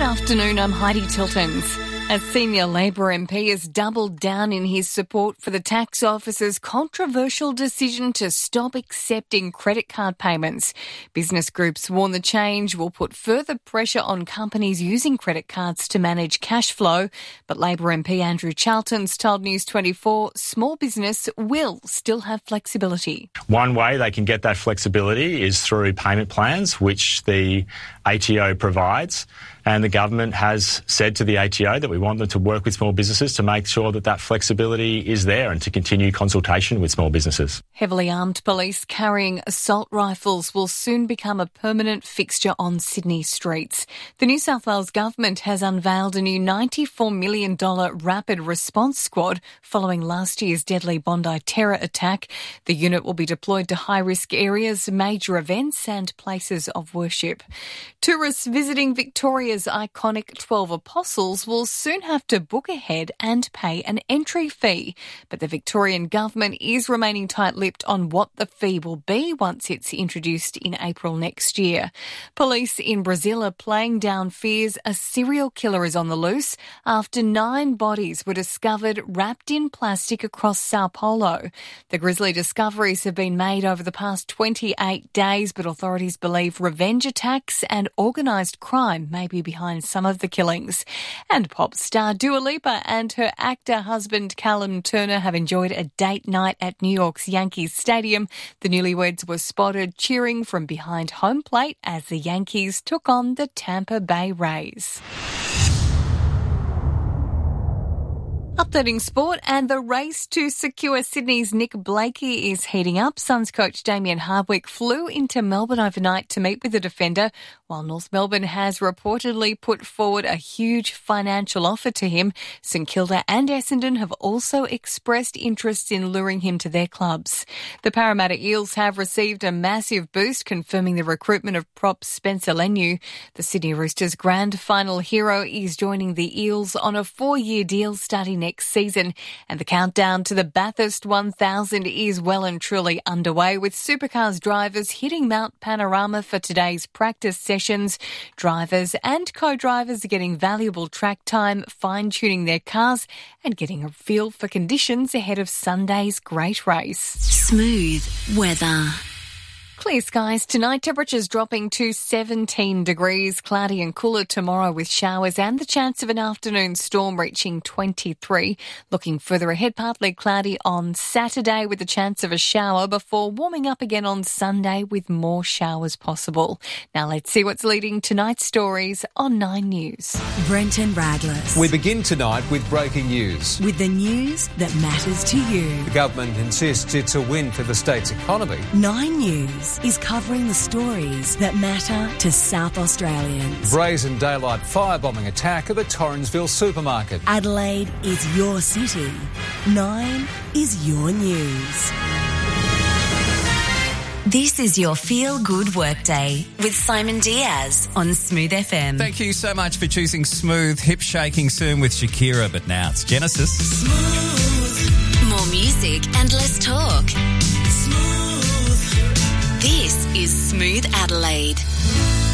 afternoon, I'm Heidi Tiltons. A senior Labor MP has doubled down in his support for the tax office's controversial decision to stop accepting credit card payments. Business groups warn the change will put further pressure on companies using credit cards to manage cash flow. But Labor MP Andrew Charlton's told News 24 small business will still have flexibility. One way they can get that flexibility is through payment plans, which the ATO provides. And the government has said to the ATO that we want them to work with small businesses to make sure that that flexibility is there and to continue consultation with small businesses. Heavily armed police carrying assault rifles will soon become a permanent fixture on Sydney streets. The New South Wales government has unveiled a new $94 million rapid response squad following last year's deadly Bondi terror attack. The unit will be deployed to high-risk areas, major events and places of worship. Tourists visiting Victoria's iconic 12 Apostles will soon have to book ahead and pay an entry fee. But the Victorian government is remaining tight-lipped on what the fee will be once it's introduced in April next year. Police in Brazil are playing down fears a serial killer is on the loose after 9 bodies were discovered wrapped in plastic across Sao Paulo. The grisly discoveries have been made over the past 28 days, but authorities believe revenge attacks and organised crime may be behind some of the killings. And pop star Dua Lipa and her actor husband Callum Turner have enjoyed a date night at New York's Yankees Stadium. The newlyweds were spotted cheering from behind home plate as the Yankees took on the Tampa Bay Rays. Updating sport, and the race to secure Sydney's Nick Blakey is heating up. Suns coach Damien Hardwick flew into Melbourne overnight to meet with the defender, while North Melbourne has reportedly put forward a huge financial offer to him. St Kilda and Essendon have also expressed interest in luring him to their clubs. The Parramatta Eels have received a massive boost, confirming the recruitment of prop Spencer Leniu. The Sydney Roosters' grand final hero is joining the Eels on a 4-year deal starting next season, and the countdown to the Bathurst 1000 is well and truly underway, with supercars drivers hitting Mount Panorama for today's practice sessions. Drivers and co-drivers are getting valuable track time, fine-tuning their cars and getting a feel for conditions ahead of Sunday's great race. Smooth weather. Clear skies tonight, temperatures dropping to 17 degrees, cloudy and cooler tomorrow with showers and the chance of an afternoon storm reaching 23. Looking further ahead, partly cloudy on Saturday with the chance of a shower before warming up again on Sunday with more showers possible. Now let's see what's leading tonight's stories on 9 News. Brenton Radless. We begin tonight with breaking news. With the news that matters to you. The government insists it's a win for the state's economy. 9 News is covering the stories that matter to South Australians. Brazen daylight firebombing attack at the Torrensville supermarket. Adelaide is your city. 9 is your news. This is your Feel Good Workday with Simon Diaz on Smooth FM. Thank you so much for choosing Smooth. Hip shaking soon with Shakira, but now it's Genesis. Smooth. More music and less talk. This is Smooth Adelaide.